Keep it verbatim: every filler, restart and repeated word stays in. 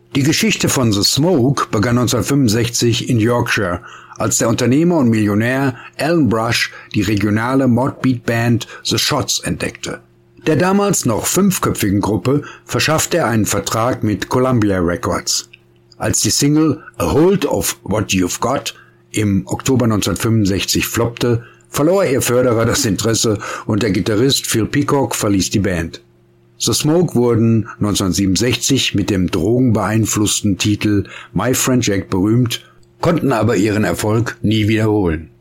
Die Geschichte von The Smoke begann neunzehnhundertfünfundsechzig in Yorkshire, als der Unternehmer und Millionär Alan Brush die regionale Modbeat-Band The Shots entdeckte. Der damals noch fünfköpfigen Gruppe verschaffte er einen Vertrag mit Columbia Records. Als die Single A Hold of What You've Got im Oktober neunzehnhundertfünfundsechzig floppte, verlor ihr Förderer das Interesse und der Gitarrist Phil Peacock verließ die Band. The Smoke wurden neunzehnhundertsiebenundsechzig mit dem drogenbeeinflussten Titel My Friend Jack berühmt, konnten aber ihren Erfolg nie wiederholen.